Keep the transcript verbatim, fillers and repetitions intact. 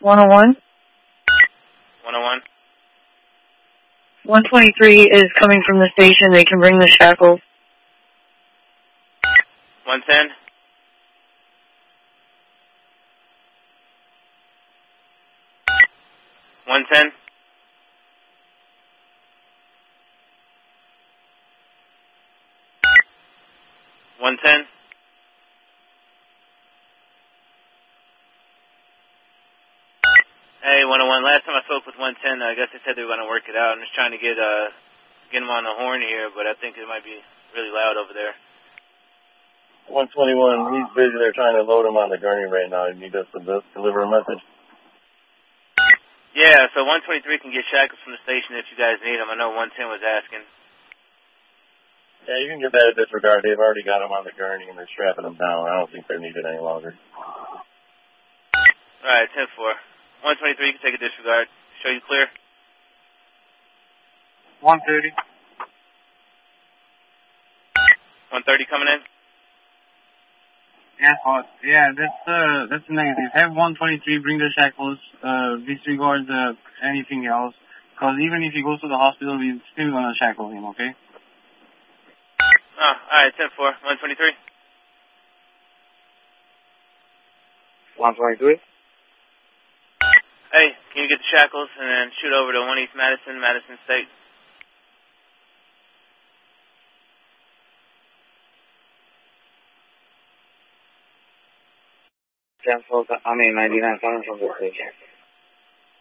one oh one? one oh one. one twenty-three is coming from the station. They can bring the shackles. one ten. one ten. one ten. Hey, one oh one. Last time I spoke with one ten, I guess they said they were going to work it out. I'm just trying to get uh get them on the horn here, but I think it might be really loud over there. one twenty-one, he's busy. They're trying to load him on the gurney right now. You need us to deliver a message? Yeah, so one twenty-three can get shackles from the station if you guys need them. I know one ten was asking. Yeah, you can get that at disregard. They've already got him on the gurney and they're strapping him down. I don't think they're needed any longer. All right, ten four. one twenty-three, you can take a disregard. Show you clear. one thirty. one thirty coming in. Yeah, hot. Yeah, that's uh, that's a negative. Have one twenty-three bring the shackles. Uh, disregard uh, anything else. Because even if he goes to the hospital, we're still gonna shackle him. Okay. Oh, all right, ten four. one twenty-three. one twenty-three. Hey, can you get the shackles and then shoot over to one East Madison, Madison State? ten four. I mean ninety-nine coming from the station.